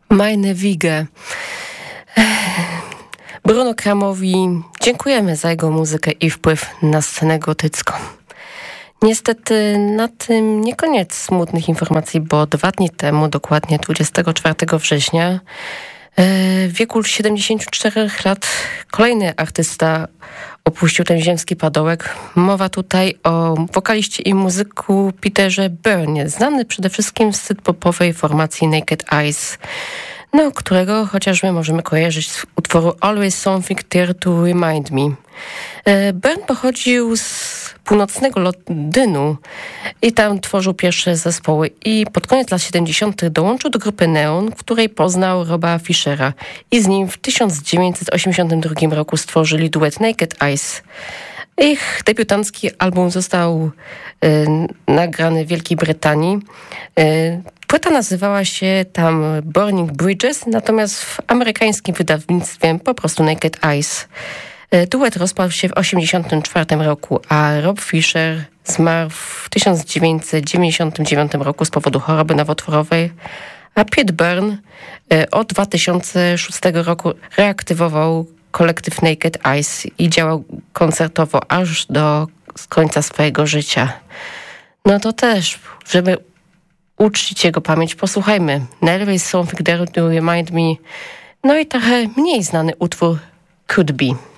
Meine Wiege. Bruno Kramowi dziękujemy za jego muzykę i wpływ na scenę gotycką. Niestety na tym nie koniec smutnych informacji, bo 2 dni temu, dokładnie 24 września, w wieku 74 lat kolejny artysta opuścił ten ziemski padołek. Mowa tutaj o wokaliście i muzyku Peterze Byrne, znany przede wszystkim z popowej formacji Naked Eyes, którego chociażby możemy kojarzyć z utworu Always Something There to Remind Me. Byrne pochodził z północnego Londynu i tam tworzył pierwsze zespoły i pod koniec lat 70. dołączył do grupy Neon, w której poznał Roba Fischera i z nim w 1982 roku stworzyli duet Naked Eyes. Ich debiutancki album został nagrany w Wielkiej Brytanii. Płyta nazywała się tam Burning Bridges, natomiast w amerykańskim wydawnictwie po prostu Naked Eyes. Duet rozpadł się w 1984 roku, a Rob Fischer zmarł w 1999 roku z powodu choroby nowotworowej, a Pete Byrne od 2006 roku reaktywował kolektyw Naked Eyes i działał koncertowo aż do końca swojego życia. No to też, żeby uczcić jego pamięć, posłuchajmy Always Something There to Remind Me, no i trochę mniej znany utwór Could Be.